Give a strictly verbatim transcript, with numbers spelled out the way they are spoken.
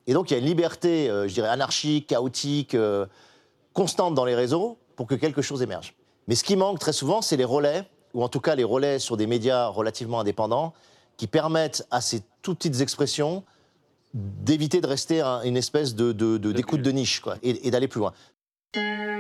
Et donc, il y a une liberté, euh, je dirais, anarchique, chaotique, euh, constante dans les réseaux pour que quelque chose émerge. Mais ce qui manque très souvent, c'est les relais, ou en tout cas les relais sur des médias relativement indépendants, qui permettent à ces toutes petites expressions d'éviter de rester un, une espèce de, de, de, d'écoute de niche, quoi, et, et d'aller plus loin.